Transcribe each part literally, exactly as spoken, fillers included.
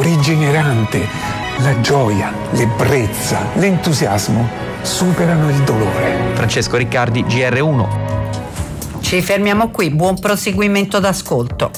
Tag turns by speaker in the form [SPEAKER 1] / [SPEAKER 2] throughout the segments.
[SPEAKER 1] rigenerante. La gioia, l'ebbrezza, l'entusiasmo superano il dolore.
[SPEAKER 2] Francesco Riccardi, G R uno.
[SPEAKER 3] Ci fermiamo qui, buon proseguimento d'ascolto.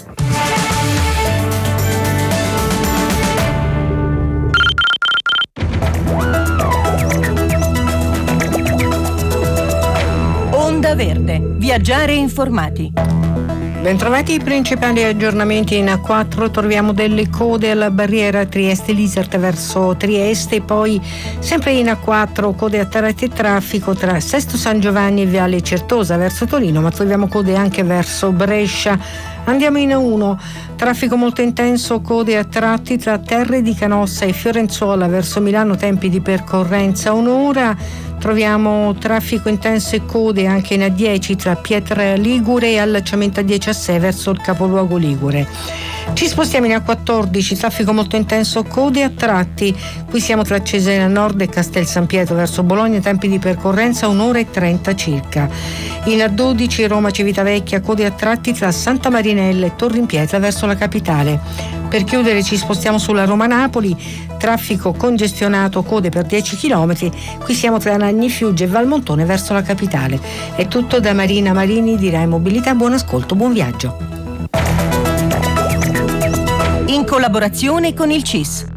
[SPEAKER 4] Onda Verde, viaggiare informati.
[SPEAKER 5] Bentrovati, i principali aggiornamenti in A quattro. Troviamo delle code alla barriera Trieste-Lisert verso Trieste, poi sempre in A quattro code a tratti e traffico tra Sesto San Giovanni e Viale Certosa verso Torino, ma troviamo code anche verso Brescia. Andiamo in A uno, traffico molto intenso, code a tratti tra Terre di Canossa e Fiorenzuola verso Milano, tempi di percorrenza un'ora. Troviamo traffico intenso e code anche in A dieci tra Pietra Ligure e allacciamento A dieci A sei verso il capoluogo Ligure. Ci spostiamo in A quattordici, traffico molto intenso, code a tratti. Qui siamo tra Cesena Nord e Castel San Pietro verso Bologna, tempi di percorrenza un'ora e trenta circa. In A dodici Roma Civitavecchia, code a tratti tra Santa Marinella e Torre in Pietra verso la capitale. Per chiudere ci spostiamo sulla Roma-Napoli, traffico congestionato, code per dieci chilometri. Qui siamo tra Nagni Fiugge e Valmontone verso la capitale. È tutto da Marina Marini di Rai Mobilità, buon ascolto, buon viaggio.
[SPEAKER 4] In collaborazione con il C I S.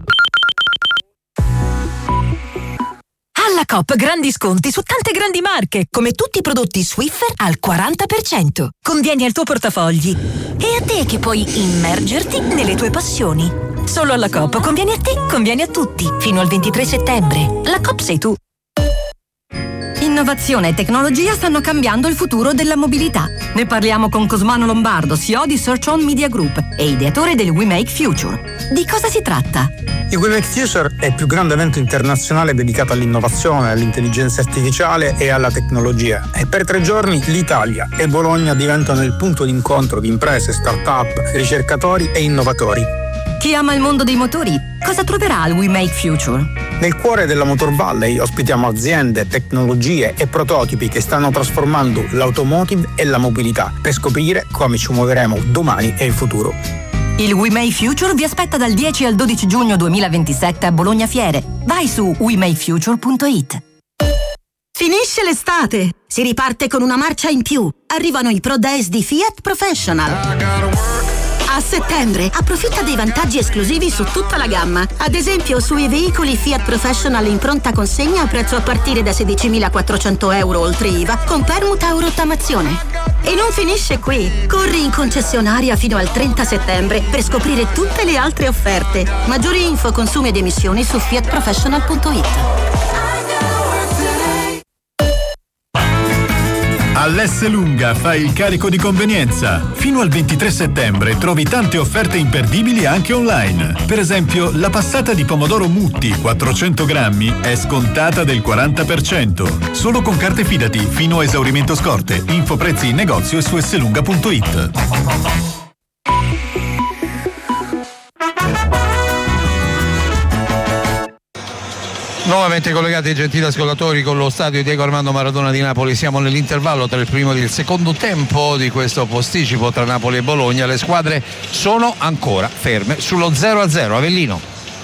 [SPEAKER 6] Alla Coop grandi sconti su tante grandi marche, come tutti i prodotti Swiffer al quaranta per cento. Convieni al tuo portafogli. E a te che puoi immergerti nelle tue passioni. Solo alla Coop convieni a te, convieni a tutti. Fino al ventitré settembre. La Coop sei tu.
[SPEAKER 7] Innovazione e tecnologia stanno cambiando il futuro della mobilità. Ne parliamo con Cosmano Lombardo, C E O di Search On Media Group e ideatore del We Make Future. Di cosa si tratta?
[SPEAKER 8] Il We Make Future è il più grande evento internazionale dedicato all'innovazione, all'intelligenza artificiale e alla tecnologia. E per tre giorni l'Italia e Bologna diventano il punto d'incontro di imprese, start-up, ricercatori e innovatori.
[SPEAKER 7] Chi ama il mondo dei motori, cosa troverà al We Make Future?
[SPEAKER 8] Nel cuore della Motor Valley ospitiamo aziende, tecnologie e prototipi che stanno trasformando l'automotive e la mobilità per scoprire come ci muoveremo domani e in futuro.
[SPEAKER 7] Il We Make Future vi aspetta dal dieci al dodici giugno duemilaventisette a Bologna Fiere. Vai su we make future punto it.
[SPEAKER 9] Finisce l'estate, si riparte con una marcia in più. Arrivano i Pro Days di Fiat Professional. A settembre approfitta dei vantaggi esclusivi su tutta la gamma. Ad esempio sui veicoli Fiat Professional in pronta consegna a prezzo a partire da sedicimilaquattrocento euro oltre I V A con permuta o rottamazione. E non finisce qui. Corri in concessionaria fino al trenta settembre per scoprire tutte le altre offerte. Maggiori info, consumi ed emissioni su fiat professional punto it.
[SPEAKER 10] All'S Lunga fai il carico di convenienza. Fino al ventitré settembre trovi tante offerte imperdibili anche online. Per esempio, la passata di pomodoro Mutti quattrocento grammi è scontata del quaranta per cento. Solo con carte Fidati fino a esaurimento scorte. Info prezzi in negozio e su s lunga punto it.
[SPEAKER 11] Nuovamente collegati, gentili ascoltatori, con lo stadio Diego Armando Maradona di Napoli. Siamo nell'intervallo tra il primo e il secondo tempo di questo posticipo tra Napoli e Bologna. Le squadre sono ancora ferme sullo zero a zero. Avellino.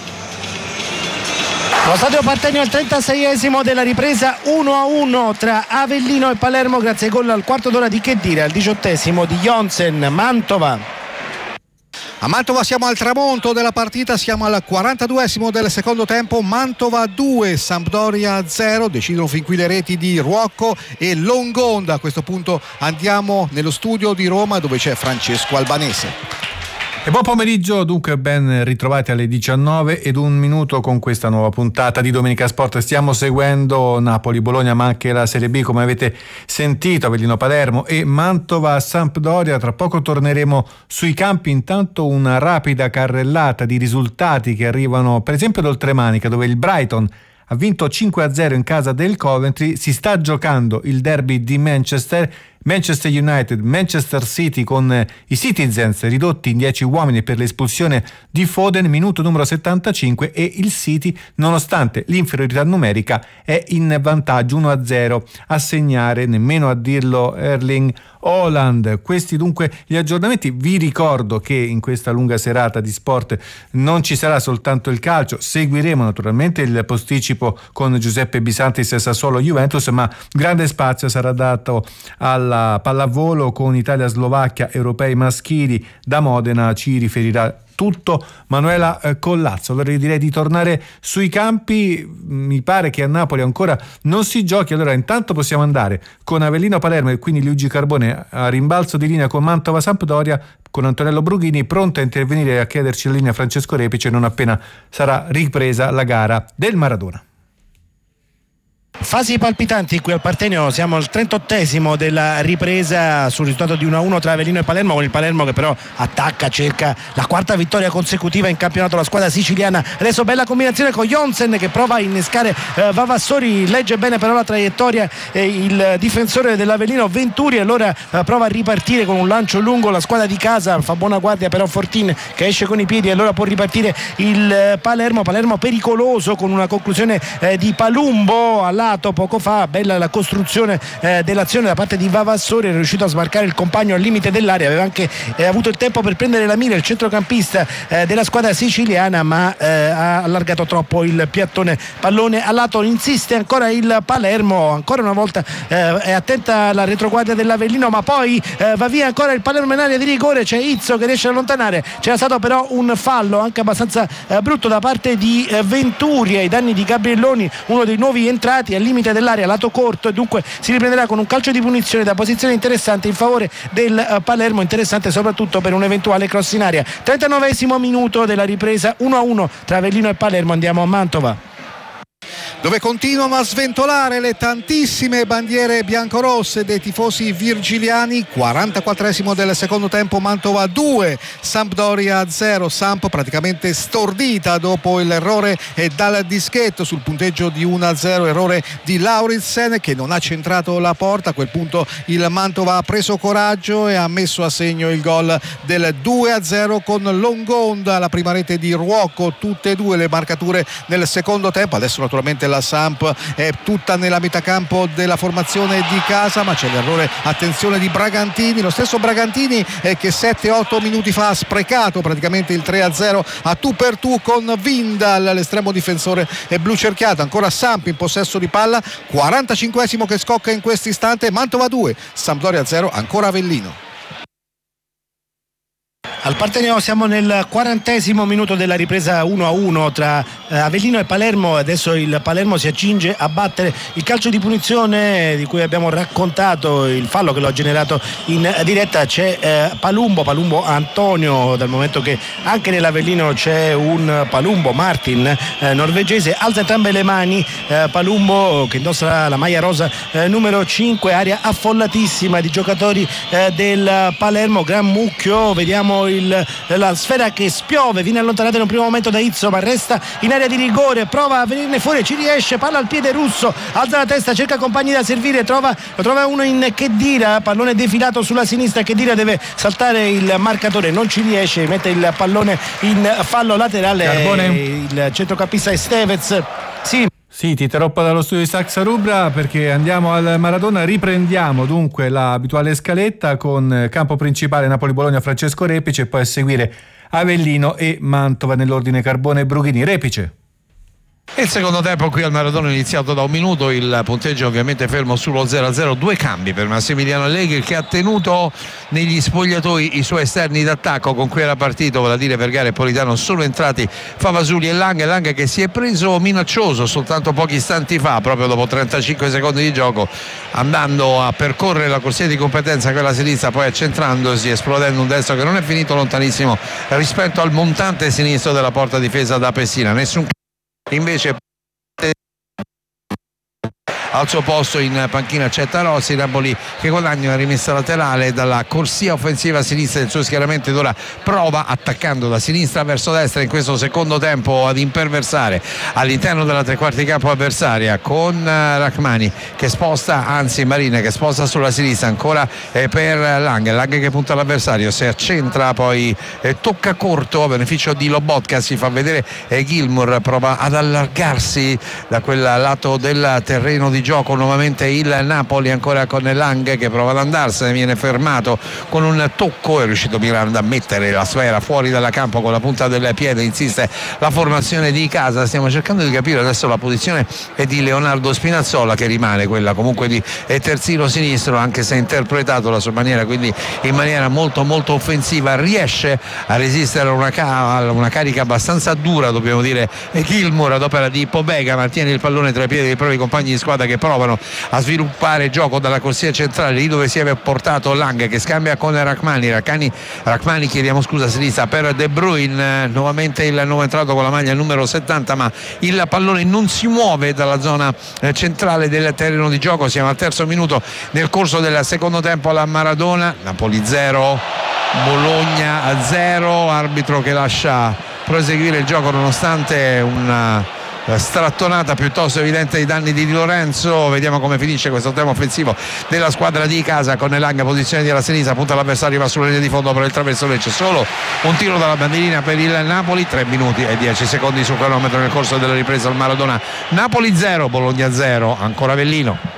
[SPEAKER 12] Lo stadio appartiene al trentaseiesimo della ripresa, uno a uno tra Avellino e Palermo grazie ai gol al quarto d'ora di Khedira, al diciottesimo di Jonsen. Mantova.
[SPEAKER 13] A Mantova siamo al tramonto della partita, siamo al quarantaduesimo del secondo tempo. Mantova due, Sampdoria zero, decidono fin qui le reti di Ruocco e Longonda. A questo punto andiamo nello studio di Roma dove c'è Francesco Albanese.
[SPEAKER 14] E buon pomeriggio, dunque ben ritrovati alle diciannove ed un minuto con questa nuova puntata di Domenica Sport. Stiamo seguendo Napoli-Bologna ma anche la Serie B, come avete sentito, Avellino-Palermo e Mantova-Sampdoria. Tra poco torneremo sui campi, intanto una rapida carrellata di risultati che arrivano per esempio da Oltremanica, dove il Brighton ha vinto cinque a zero in casa del Coventry. Si sta giocando il derby di Manchester Manchester United, Manchester City con i Citizens ridotti in dieci uomini per l'espulsione di Foden, minuto numero settantacinque, e il City, nonostante l'inferiorità numerica, è in vantaggio uno a zero. A segnare, nemmeno a dirlo, Erling Haaland. Questi dunque gli aggiornamenti. Vi ricordo che in questa lunga serata di sport non ci sarà soltanto il calcio, seguiremo naturalmente il posticipo con Giuseppe Bisantis e Sassuolo Juventus, ma grande spazio sarà dato alla pallavolo con Italia-Slovacchia, europei maschili. Da Modena ci riferirà tutto Manuela Collazzo. Allora io direi di tornare sui campi. Mi pare che a Napoli ancora non si giochi, allora intanto possiamo andare con Avellino Palermo e quindi Luigi Carbone a rimbalzo di linea con Mantova Sampdoria, con Antonello Brughini pronto a intervenire e a chiederci la linea Francesco Repice non appena sarà ripresa la gara del Maradona.
[SPEAKER 12] Fasi palpitanti qui al Partenio, siamo al trentottesimo della ripresa sul risultato di uno a uno tra Avellino e Palermo, con il Palermo che però attacca, cerca la quarta vittoria consecutiva in campionato, la squadra siciliana. Adesso bella combinazione con Jonsen che prova a innescare eh, Vavassori, legge bene però la traiettoria eh, il difensore dell'Avellino Venturi, allora eh, prova a ripartire con un lancio lungo la squadra di casa, fa buona guardia però Fortin che esce con i piedi e allora può ripartire il eh, Palermo, Palermo pericoloso con una conclusione eh, di Palumbo alla poco fa. Bella la costruzione eh, dell'azione da parte di Vavassori, è riuscito a smarcare il compagno al limite dell'area, aveva anche eh, avuto il tempo per prendere la mira il centrocampista eh, della squadra siciliana, ma eh, ha allargato troppo il piattone pallone a lato. Insiste ancora il Palermo, ancora una volta eh, è attenta alla retroguardia dell'Avellino, ma poi eh, va via ancora il Palermo in area di rigore, c'è Izzo che riesce a allontanare, c'era stato però un fallo anche abbastanza eh, brutto da parte di eh, Venturi ai danni di Gabrielloni, uno dei nuovi entrati al limite dell'area lato corto, e dunque si riprenderà con un calcio di punizione da posizione interessante in favore del uh, Palermo, interessante soprattutto per un eventuale cross in area. trentanovesimo minuto della ripresa, uno a uno tra Avellino e Palermo. Andiamo a Mantova,
[SPEAKER 13] dove continuano a sventolare le tantissime bandiere biancorosse dei tifosi virgiliani. quarantaquattresimo del secondo tempo, Mantova due, Sampdoria zero. Samp praticamente stordita dopo l'errore e dal dischetto sul punteggio di uno a zero, errore di Lauritsen che non ha centrato la porta. A quel punto il Mantova ha preso coraggio e ha messo a segno il gol del due a zero con Longonda, la prima rete di Ruocco, tutte e due le marcature nel secondo tempo. Adesso naturalmente la Samp è tutta nella metà campo della formazione di casa, ma c'è l'errore, attenzione, di Bragantini, lo stesso Bragantini eh, che sette otto minuti fa ha sprecato praticamente il tre a zero a tu per tu con Vindal, l'estremo difensore è blu cerchiato. Ancora Samp in possesso di palla, quarantacinquesimo che scocca in questo istante, Mantova due, Sampdoria zero, ancora Avellino.
[SPEAKER 12] Al Partenio siamo nel quarantesimo minuto della ripresa, uno a uno tra eh, Avellino e Palermo. Adesso il Palermo si accinge a battere il calcio di punizione di cui abbiamo raccontato il fallo che lo ha generato in diretta. C'è eh, Palumbo, Palumbo Antonio, dal momento che anche nell'Avellino c'è un Palumbo Martin eh, norvegese, alza entrambe le mani eh, Palumbo che indossa la maglia rosa eh, numero cinque, area affollatissima di giocatori eh, del Palermo, gran mucchio, vediamo Il, la sfera che spiove, viene allontanata in un primo momento da Izzo, ma resta in area di rigore, prova a venirne fuori, ci riesce, palla al piede Russo, alza la testa, cerca compagni da servire, trova, trova uno in Khedira, pallone defilato sulla sinistra, Khedira deve saltare il marcatore, non ci riesce, mette il pallone in fallo laterale.
[SPEAKER 14] Carbone.
[SPEAKER 12] Il centrocampista Estevez. Sì.
[SPEAKER 14] Sì, ti interrompo dallo studio di Saxa Rubra perché andiamo al Maradona. Riprendiamo dunque l'abituale scaletta con campo principale Napoli-Bologna, Francesco Repice, e poi a seguire Avellino e Mantova nell'ordine Carbone e Brughini. Repice.
[SPEAKER 11] Il secondo tempo qui al Maradona è iniziato da un minuto, il punteggio ovviamente fermo sullo zero a zero, due cambi per Massimiliano Allegri che ha tenuto negli spogliatoi i suoi esterni d'attacco con cui era partito, vale a dire Vergara e Politano. Sono entrati Favasuli e Lang, Lang che si è preso minaccioso soltanto pochi istanti fa, proprio dopo trentacinque secondi di gioco, andando a percorrere la corsia di competenza quella sinistra, poi accentrandosi, esplodendo un destro che non è finito lontanissimo rispetto al montante sinistro della porta difesa da Pessina. Nessun invece al suo posto in panchina accetta Rossi. Napoli che guadagna una rimessa laterale dalla corsia offensiva a sinistra del suo schieramento ed ora prova, attaccando da sinistra verso destra in questo secondo tempo, ad imperversare all'interno della tre quarti campo avversaria, con Rachmani che sposta, anzi Marina che sposta sulla sinistra ancora eh, per Lang, Lang che punta all'avversario, si accentra, poi eh, tocca corto a beneficio di Lobotka, si fa vedere eh, Gilmour, prova ad allargarsi da quel lato del terreno di gioco nuovamente il Napoli, ancora con Lang che prova ad andarsene, viene fermato con un tocco, è riuscito Miranda a mettere la sfera fuori dalla campo con la punta del piede, insiste la formazione di casa. Stiamo cercando di capire adesso la posizione è di Leonardo Spinazzola, che rimane quella comunque di terzino sinistro, anche se ha interpretato la sua maniera, quindi in maniera molto molto offensiva. Riesce a resistere a una, ca- una carica abbastanza dura, dobbiamo dire, Gilmour ad opera di Pobega, mantiene il pallone tra i piedi dei propri compagni di squadra che provano a sviluppare gioco dalla corsia centrale, lì dove si è portato Lang, che scambia con Rachmani. Rachmani, Rachmani chiediamo scusa, a sinistra per De Bruyne, nuovamente il nuovo entrato con la maglia numero settanta, ma il pallone non si muove dalla zona centrale del terreno di gioco. Siamo al terzo minuto nel corso del secondo tempo alla Maradona. Napoli zero, Bologna zero, arbitro che lascia proseguire il gioco nonostante una strattonata piuttosto evidente ai danni di Di Lorenzo. Vediamo come finisce questo tempo offensivo della squadra di casa, con Lang posizione alla sinistra, punta all'avversario, va sulla linea di fondo per il traverso, c'è solo un tiro dalla bandierina per il Napoli. Tre minuti e dieci secondi sul cronometro nel corso della ripresa al Maradona. Napoli zero, Bologna zero, ancora Avellino.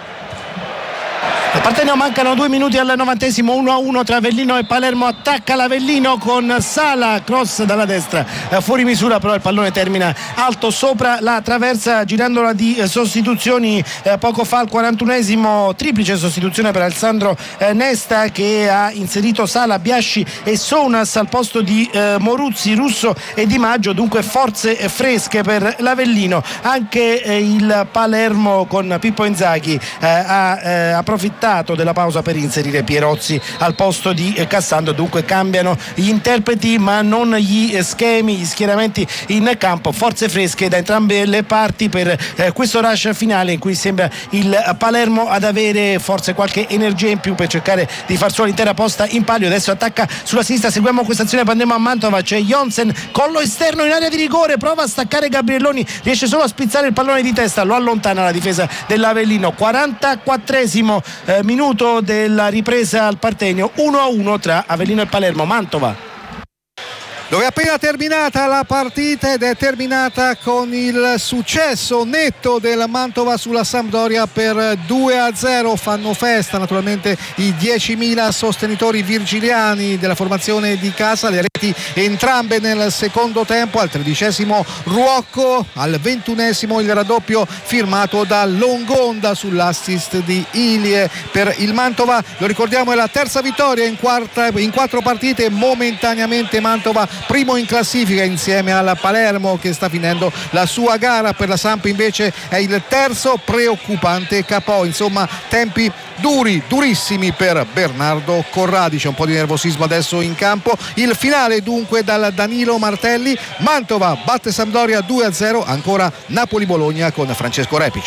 [SPEAKER 12] Da parte ne mancano due minuti al novantesimo, uno a uno tra Avellino e Palermo. Attacca l'Avellino con Sala, cross dalla destra, eh, fuori misura, però il pallone termina alto sopra la traversa, girandola di eh, sostituzioni. Eh, poco fa al quarantunesimo, triplice sostituzione per Alessandro eh, Nesta, che ha inserito Sala, Biasci e Sounas al posto di eh, Moruzzi, Russo e Di Maggio. Dunque forze fresche per l'Avellino. Anche eh, il Palermo con Pippo Inzaghi eh, ha eh, approfittato della pausa per inserire Pierozzi al posto di Cassandro. Dunque cambiano gli interpreti ma non gli schemi, gli schieramenti in campo. Forze fresche da entrambe le parti per eh, questo rush finale, in cui sembra il Palermo ad avere forse qualche energia in più per cercare di far solo l'intera posta in palio. Adesso attacca sulla sinistra, seguiamo questa azione, andiamo a Mantova, c'è Jonsen, collo esterno in area di rigore, prova a staccare Gabrielloni, riesce solo a spizzare il pallone di testa, lo allontana la difesa dell'Avellino. quarantaquattresimo eh, minuto della ripresa al Partenio, uno a uno tra Avellino e Palermo. Mantova,
[SPEAKER 13] dove è appena terminata la partita, ed è terminata con il successo netto del Mantova sulla Sampdoria per due a zero. Fanno festa naturalmente i diecimila sostenitori virgiliani della formazione di casa, le reti entrambe nel secondo tempo. Al tredicesimo Ruocco, al ventunesimo il raddoppio firmato da Longonda sull'assist di Ilie per il Mantova. Lo ricordiamo, è la terza vittoria in, quarta, in quattro partite. Momentaneamente Mantova primo in classifica insieme al Palermo, che sta finendo la sua gara. Per la Samp invece è il terzo preoccupante K O. Insomma, tempi duri, durissimi per Bernardo Corradi. C'è un po' di nervosismo adesso in campo. Il finale dunque dal Danilo Martelli. Mantova batte Sampdoria due a zero. Ancora Napoli-Bologna con Francesco Repice.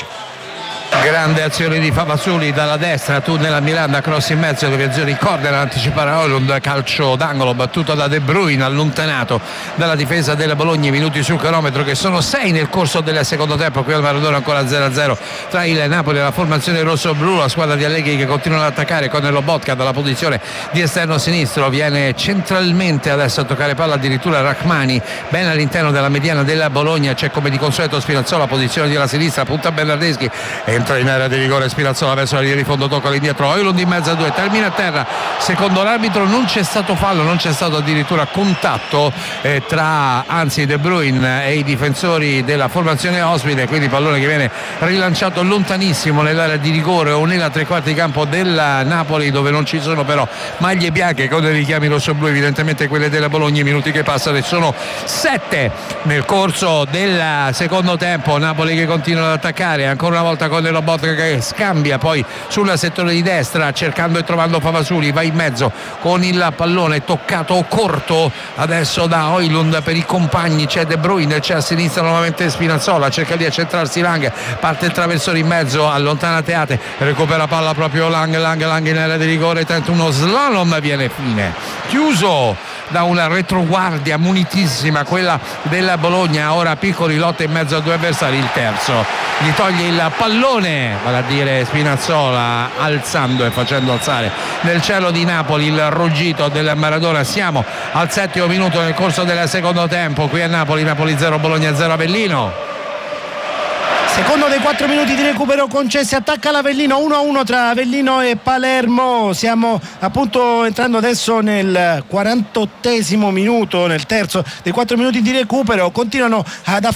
[SPEAKER 11] Grande azione di Favasoli dalla destra, tunnel a Miranda, cross in mezzo, deviazione corner, anticipare Oilund, calcio d'angolo battuto da De Bruyne, allontanato dalla difesa della Bologna. Minuti sul cronometro che sono sei nel corso del secondo tempo. Qui al Maradona ancora zero a zero tra il Napoli e la formazione rosso-blu. La squadra di Allegri che continua ad attaccare con Lobotka dalla posizione di esterno sinistro, viene centralmente adesso a toccare palla addirittura Rachmani, bene all'interno della mediana della Bologna. C'è come di consueto Spinazzola, posizione della sinistra, punta Bernardeschi, entra in area di rigore Spinazzola verso la linea di fondo, tocca all'indietro Oilund in mezzo a due, termina a terra. Secondo l'arbitro non c'è stato fallo, non c'è stato addirittura contatto eh, tra anzi De Bruyne e i difensori della formazione ospite, quindi pallone che viene rilanciato lontanissimo nell'area di rigore o nella tre quarti campo della Napoli, dove non ci sono però maglie bianche con i richiami rosso-blu, evidentemente quelle della Bologna. I minuti che passano sono sette nel corso del secondo tempo. Napoli che continua ad attaccare ancora una volta con Lobotka Chabot che scambia poi sul settore di destra cercando e trovando Favasuli, va in mezzo con il pallone toccato corto adesso da Højlund per i compagni, c'è De Bruyne, c'è a sinistra nuovamente Spinazzola, cerca di accentrarsi Lang, parte il traversone in mezzo, allontana Teate, recupera palla proprio Lang, Lang, Lang in area di rigore, tenta uno slalom, viene fine, chiuso da una retroguardia munitissima quella della Bologna. Ora Piccoli lotta in mezzo a due avversari, il terzo gli toglie il pallone, vale a dire Spinazzola, alzando e facendo alzare nel cielo di Napoli il ruggito del Maradona. Siamo al settimo minuto nel corso del secondo tempo qui a Napoli, Napoli zero Bologna zero. Avellino.
[SPEAKER 12] Secondo dei quattro minuti di recupero concessi, attacca l'Avellino, uno a uno tra Avellino e Palermo. Siamo appunto entrando adesso nel quarantottesimo minuto, nel terzo dei quattro minuti di recupero. Continuano ad